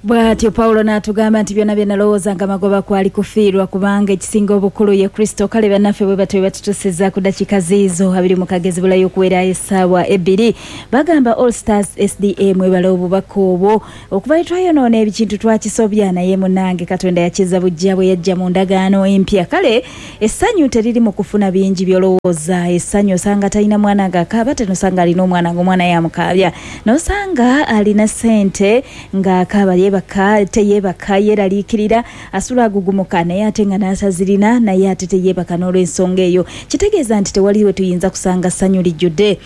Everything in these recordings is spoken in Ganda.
Bwatyo Paulo n'atugamba nti byonna byenalowooza nga magoba kwali kufiirwa kubanga ekisinga obukulu ye Kristo. Kale bannaffe bwe batyo batutusiza ku dakika ziizo 2 mu kagezi bulayo okuwera essaawa 2. Bagamba All Stars SDA mwebala obubaka obwo okuva twayonoona ebikintu twakisobya naye munange Katonda yakiza bujja bwe yajja mu ndagaano empya. Kale essanyu teriri mu kufuna bingi byolowooza. Essanyu osanga talina mwana ng'akaaba, tenosanga alina omwana ng'omwana yamukaabya, nosanga alina ssente ng'akaaba teyebaka yeraliikirira asula agugumuka naye ate nga n'asazirina naye ate teyebaka n'olw'ensonga eyo. Kitegeeza nti tewaliwe tuyinza kusanga ssanyu lijjudde.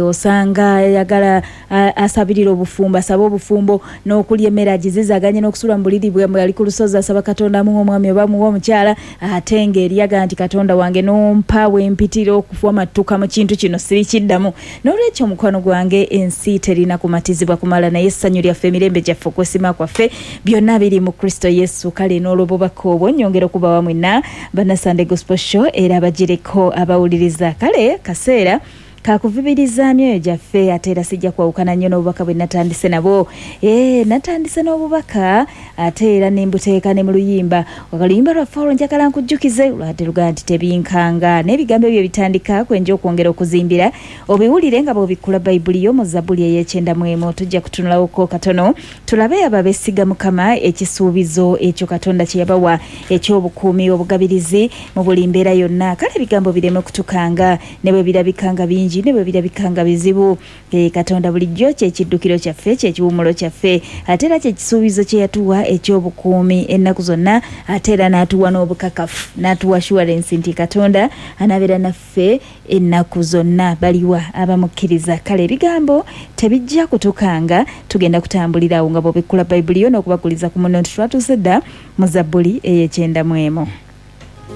Osanga yagala asabirira obufumbo, asaba obufumbo n'okulya emmere agizizaganye n'okusula mu buliri bwe yali ku lusozi asaba Katonda amuwa omwami oba amuwa omukyala, ate ng'eryaga nti Katonda wange n'ompa wempitira okufuwa amattuka mu kintu kino sirikiddamu. N'olwekyo omukwano gwange ensi terina kumatizibwa kumala naye essanyu lyaffe emirembe gyaffe okwesima kwaffe byonna biri mu Kristo Yesu. Kale n'olw'obubaka obwo nnyongera okuba wamu na bana Sunday Gospel Show era abagireko abawuliriza. Kale kaseera kakuvibiriza myoyo gyaffe ate era sijja kwawukana nnyo n'obubaka bwe natandise nabwo. Natandise n'obubaka ate era nembuteeka ne mu luyimba. Oluyimba lwaffe olwo njagala nkujjukize lwate lugaa nti tebinkanga n'ebigambo ebyo bitandika kwenja okwongera okuzimbira obiwulire nga bw'obikkula Bayibuli yo mu Zabbuli ey'ekyenda tujja kutunulawoko katono tulabe abo abeesiga Mukama ekisuubizo ekyo Katonda kye yabawa eky'obukuumi obugabirizi mu buli mbeera yonna. Kale ebigambo bireme kutukanga ne bwe birabikanga bingi ne bwe birabikanga bizibu. Katonda bulijjo kyekiddukiro kyaffe kyekiwumulo kyaffe ate era kyekisuubizo kye yatuwa eky'obukuumi ennaku zonna ate era n'atuwa n'obukakafu n'atuwa assurance nti Katonda anabeera naffe ennaku zonna. Baliwa abamukkiriza. Kale ebigambo tebijja kutukanga, tugenda kutambulirawo nga bw'obikkula Bayibuli yo n'okubakuliza ku muno nti twatuuse dda mu Zabbuli ey'ekyenda.